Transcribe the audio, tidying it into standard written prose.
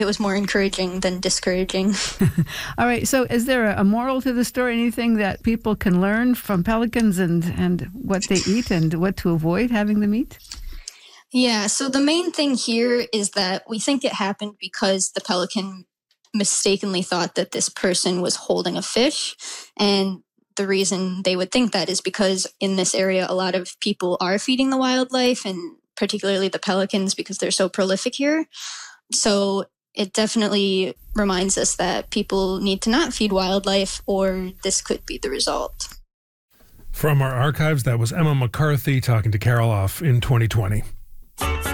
It was more encouraging than discouraging. All right. So is there a moral to the story? Anything that people can learn from pelicans and what they eat and what to avoid having them eat? Yeah, so the main thing here is that we think it happened because the pelican mistakenly thought that this person was holding a fish. And the reason they would think that is because in this area, a lot of people are feeding the wildlife, and particularly the pelicans because they're so prolific here. So it definitely reminds us that people need to not feed wildlife, or this could be the result. From our archives, that was Emma McCarthy talking to Carol Off in 2020.